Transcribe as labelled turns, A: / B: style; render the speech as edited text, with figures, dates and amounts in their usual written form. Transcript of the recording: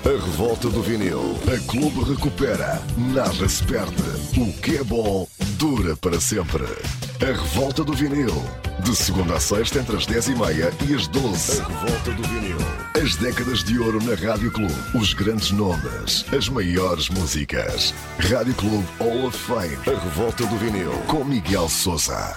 A: A revolta do vinil. A Clube recupera. Nada se perde. O que é bom dura para sempre. A revolta do vinil. De segunda a sexta entre as 10h30 e as 12. A revolta do vinil. As décadas de ouro na Rádio Clube. Os grandes nomes. As maiores músicas. Rádio Clube Hall of Fame. A revolta do vinil. Com Miguel Sousa.